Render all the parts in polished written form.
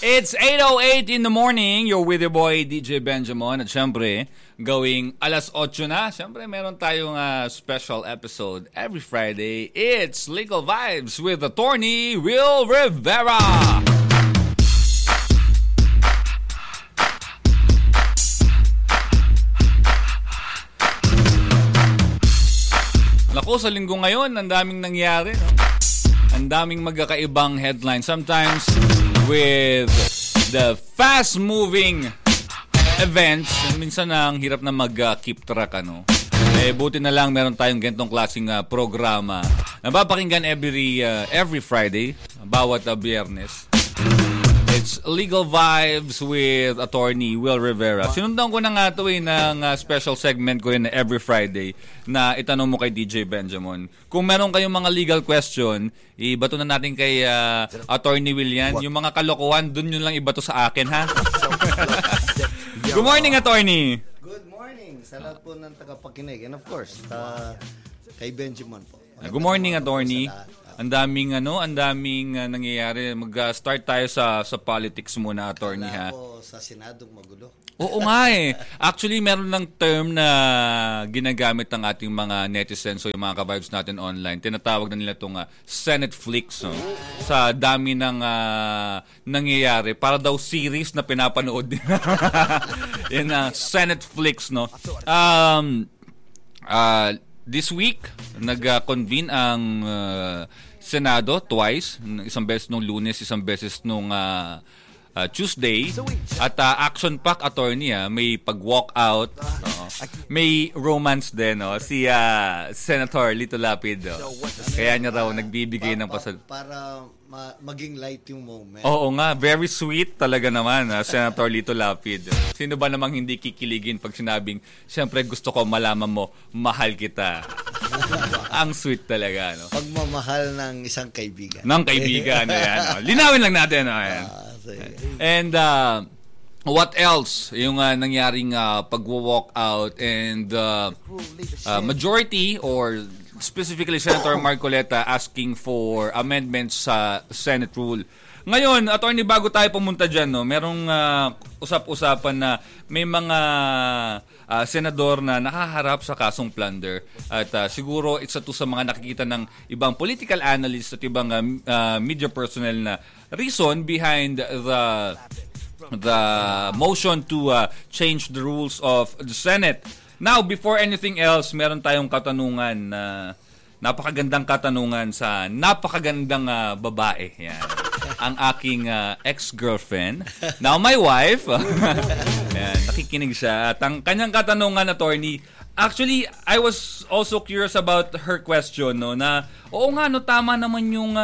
It's 8:08 in the morning. You're with your boy DJ Benjamin. At syempre, gawing alas 8 na. Syempre, meron tayong special episode every Friday. It's Legal Vibes with Attorney Will Rivera. Naku, sa linggo ngayon, ang daming nangyari. No? Ang daming magkakaibang headlines. Sometimes with the fast-moving events, minsan ang hirap na mag-keep track. Buti na lang meron tayong ganitong klaseng programa. Napapakinggan every Friday, bawat Biyernes. It's Legal Vibes with Attorney Will Rivera. Sinundan ko na nga ito ng special segment ko rin na every Friday na itanong mo kay DJ Benjamin. Kung meron kayong mga legal question, ibato na natin kay Attorney Will yan. Yung mga kalokohan, dun yun lang ibato sa akin, ha? Good morning, Attorney! Good morning sa lahat po ng tagapakinig. And of course, kay Benjamin po. Good morning, Attorney. Ang daming nangyayari. Mag-start tayo sa politics muna, Attorney, ha. Wala po sa Senadong magulo. Oo nga eh. Actually, meron lang term na ginagamit ng ating mga netizens o yung mga ka-vibes natin online. Tinatawag na nila itong Senate Flicks, no? Sa dami ng nangyayari. Para daw series na pinapanood din. Yan Senate Flicks, no? This week, nag-convene ang Senado twice. Isang beses nung Lunes, isang beses nung Tuesday. At action-pack, Attorney, may pag-walkout. May romance din, si Senator Lito Lapid. Kaya niya raw nagbibigay ng para maging light yung moment. Oo nga, very sweet talaga naman, Senator Lito Lapid. Sino ba namang hindi kikiligin pag sinabing, siyempre gusto ko malaman mo, mahal kita. Ang sweet talaga, no? Pagmamahal ng isang kaibigan. Ng kaibigan, ayan. Linawin lang natin, ayan. And what else? Yung nangyaring pag-walk out and majority or specifically Senator Marcoleta asking for amendments sa Senate rule. Ngayon, Attorney, bago tayo pumunta dyan, no, merong usap-usapan na may mga senador na nakaharap sa kasong plunder. At siguro isa to sa mga nakikita ng ibang political analysts at ibang media personnel na reason behind the motion to change the rules of the Senate. Now, before anything else, meron tayong katanungan na napakagandang katanungan sa napakagandang babae. Yan. Ang aking ex-girlfriend. Now, my wife. Yan, nakikinig siya. At ang kanyang katanungan, Attorney, actually, I was also curious about her question, no, na, oo nga, no, tama naman yung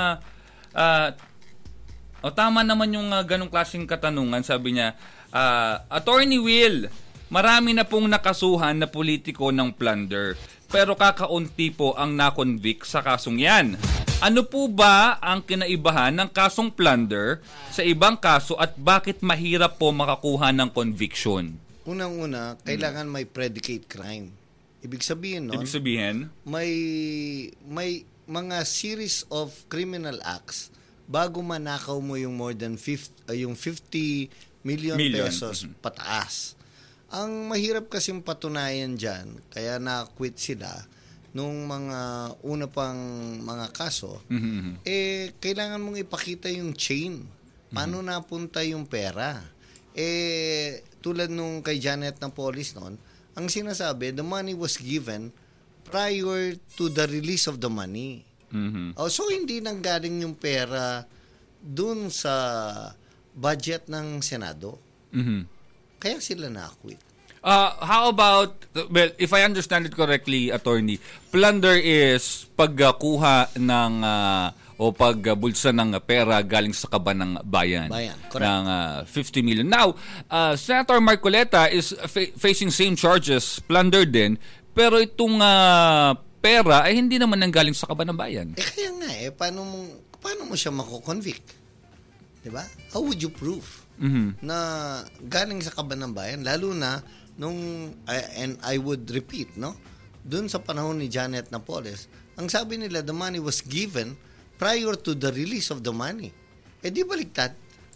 ganong klaseng katanungan. Sabi niya, Attorney Will, marami na pong nakasuhan na politiko ng plunder, pero kakaunti po ang na-convict sa kasong yan. Ano po ba ang kinaibahan ng kasong plunder sa ibang kaso at bakit mahirap po makakuha ng conviction? Unang-una, kailangan may predicate crime. Ibig sabihin, may mga series of criminal acts bago manakaw mo yung more than 50 million pesos pataas. Ang mahirap kasing patunayan dyan, kaya na-quit sila nung mga una pang mga kaso, kailangan mong ipakita yung chain. Paano napunta yung pera? Tulad nung kay Janet Napoles noon, ang sinasabi, the money was given prior to the release of the money. So, hindi nanggaling yung pera dun sa budget ng Senado. Kaya sila na-quit. How about, well, if I understand it correctly, Attorney, plunder is pagkuha ng o pagbulsa ng pera galing sa kaban ng bayan. Ng 50 million. Now, Senator Marcoleta is facing same charges, plunder din, pero itong pera ay hindi naman nanggaling sa kaban ng bayan. Kaya nga paano mo siya mako-convict? 'Di ba? How would you prove na galing sa kaban ng bayan, lalo na nung and I would repeat, no? Doon sa panahon ni Janet Napoles, ang sabi nila the money was given prior to the release of the money. Di baliktad.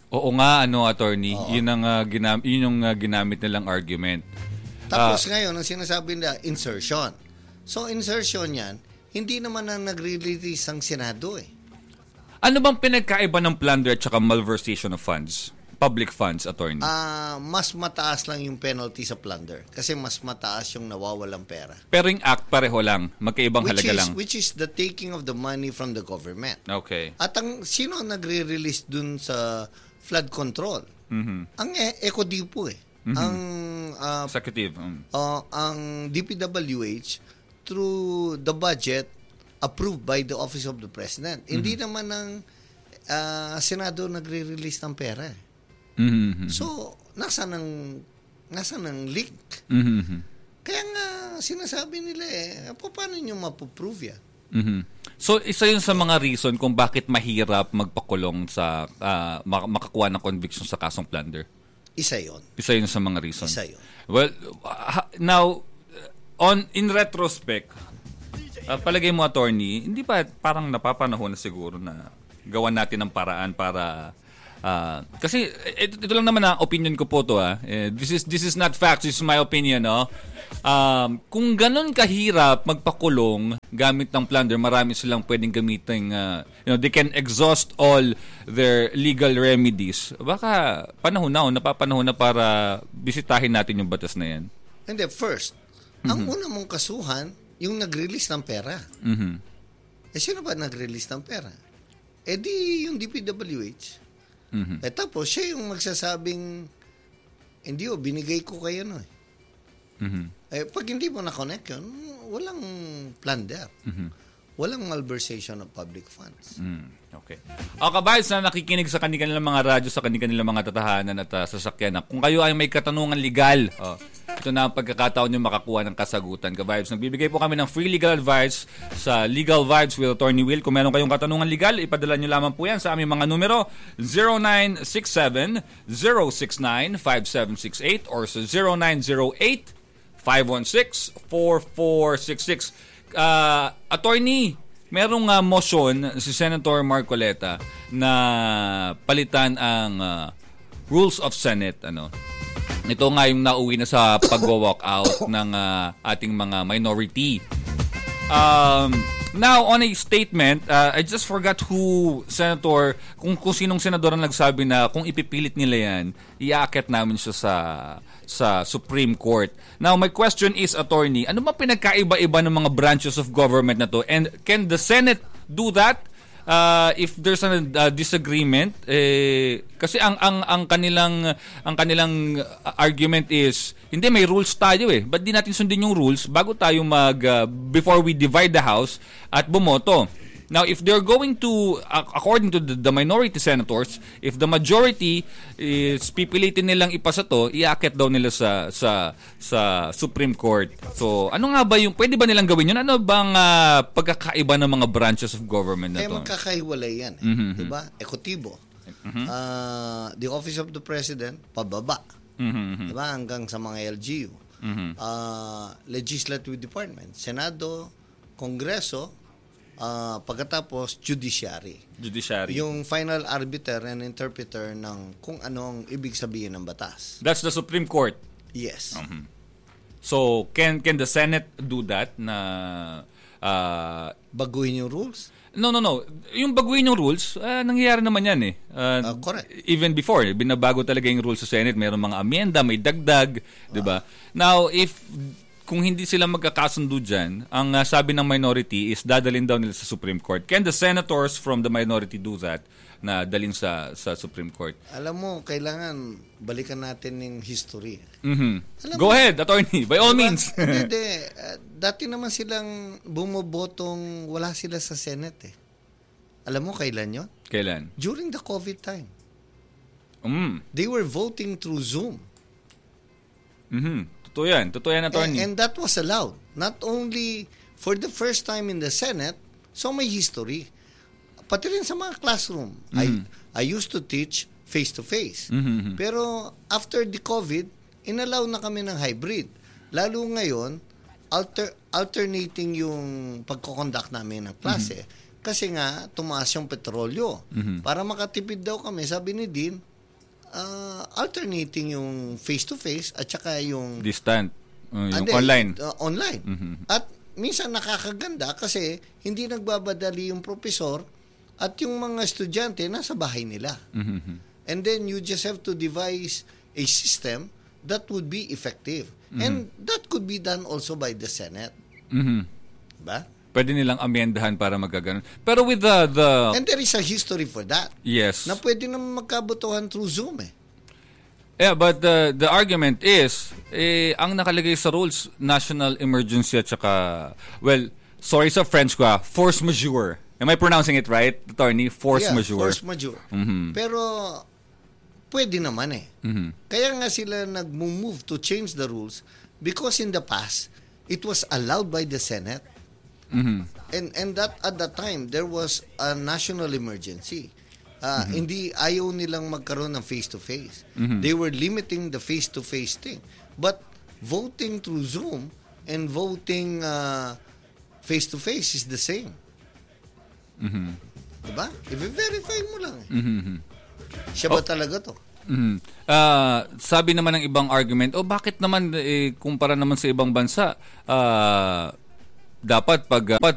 Oo nga, attorney. Yun yung ginamit nilang argument. Tapos ngayon, ang sinasabi nila, insertion. So, insertion yan, hindi naman na nagre-release ang Senado eh. Ano bang pinagkaiba ng plunder at saka malversation of funds? Public funds, attorney? Mas mataas lang yung penalty sa plunder kasi mas mataas yung nawawalang pera. Pero yung act pareho lang, magkaibang halaga lang. Which is the taking of the money from the government. Okay. At sino ang nagre-release dun sa flood control? Ang EcoDipo eh. Ang executive. Ang DPWH through the budget approved by the Office of the President. Hindi naman ng Senado nagre-release ng pera eh. So, nasa ng link. Kaya nga, sinasabi nila paano nyo mapoprove yan? So, isa yun sa mga reason kung bakit mahirap magpakulong sa makakuha ng conviction sa kasong plunder. Isa yun. Isa yun sa mga reason. Isa yun. Well, now, in retrospect, palagay mo, attorney, hindi pa parang napapanahon na siguro na gawan natin ng paraan para kasi ito lang naman ang opinion ko po to this is not facts, this is my opinion kung ganun kahirap magpakulong gamit ng plunder, marami silang pwedeng gamitin they can exhaust all their legal remedies. Baka napapanahon na para bisitahin natin yung batas na yan. Hindi, first, ang una mong kasuhan yung nag-release ng pera. Sino ba nag-release ng pera? Di yung DPWH. Tapos siya yung magsasabing hindi binigay ko kayo pag hindi mo na-connect yun, walang plunder. Walang malversation of public funds. Okay. Kabayos na nakikinig sa kanilang mga radyo, sa kanilang mga tatahanan at sasakyan. Kung kayo ay may katanungan legal, ito na ang pagkakataon nyo makakuha ng kasagutan. Ka-Vibes, nagbibigay po kami ng free legal advice sa Legal Vibes with Attorney Will. Kung meron kayong katanungan legal, ipadala nyo lamang po yan sa aming mga numero 0967-069-5768 or sa 0908-516-4466. Attorney, merong motion si Senator Marcoleta na palitan ang rules of Senate. Ito nga yung nauwi na sa pag-walk out ng ating mga minority. Now, on a statement, I just forgot kung sinong senador ang nagsabi na kung ipipilit nila yan, iaakit namin siya sa Supreme Court. Now, my question is, attorney, ano ba pinagkaiba-iba ng mga branches of government na to? And can the Senate do that? If there's a disagreement, kasi ang kanilang argument is, hindi, may rules tayo Ba't di natin sundin yung rules bago tayo before we divide the house at bumoto? Now, if they're going to, according to the minority senators, if the majority is pipilitin nilang ipasa to, iakit daw nila sa Supreme Court. So, ano nga ba pwede ba nilang gawin yun? Ano bang pagkakaiba ng mga branches of government na to? Magkakahiwalay yan. Diba? Ekotibo. The Office of the President, pababa. Diba? Hanggang sa mga LGU. Legislative Department, Senado, Kongreso, pagkatapos judiciary. Yung final arbiter and interpreter ng kung anong ibig sabihin ng batas. That's the Supreme Court. Yes. So can the Senate do that na baguhin yung rules? No. Yung baguhin yung rules, nangyayari naman yan correct. Even before, binabago talaga yung rules sa Senate. Mayroong mga amyenda, may dagdag, 'di ba? Now, kung hindi sila magkakasundo dyan, ang sabi ng minority is dadalhin daw nila sa Supreme Court. Can the senators from the minority do that na dalhin sa Supreme Court? Alam mo, kailangan balikan natin yung history. Go ahead, attorney. By all means. Hindi. Dati naman silang bumobotong wala sila sa Senate Alam mo kailan yun? Kailan? During the COVID time. They were voting through Zoom. Totoo yan, attorney. And that was allowed. Not only for the first time in the Senate, so may history. Pati rin sa mga classroom. I used to teach face-to-face. Pero after the COVID, inallow na kami ng hybrid. Lalo ngayon, alternating yung pagkoconduct namin ng klase. Kasi nga, tumaas yung petrolyo. Para makatipid daw kami, sabi ni Dean, alternating yung face-to-face at saka yung distant, yung online. Online. At minsan nakakaganda kasi hindi nagbabadali yung profesor at yung mga estudyante nasa bahay nila. And then you just have to devise a system that would be effective. And that could be done also by the Senate. Diba? Pwede nilang amendahan para magkaganon. Pero with the... And there is a history for that. Yes. Na pwede naman magkabutuhan through Zoom eh. Yeah, but the argument is, ang nakalagay sa rules, national emergency at saka, well, sorry sa French ko, force majeure. Am I pronouncing it right, attorney? Force majeure. Force majeure. Pero, pwede naman eh. Kaya nga sila nag-move to change the rules because in the past, it was allowed by the Senate. And that at that time there was a national emergency. Hindi ayaw nilang magkaroon ng face-to-face. They were limiting the face-to-face thing. But voting through Zoom and voting face-to-face is the same. Diba? I-verify mo lang. Siya ba talaga to? Sabi naman ng ibang argument, bakit naman kumpara naman sa ibang bansa, dapat pag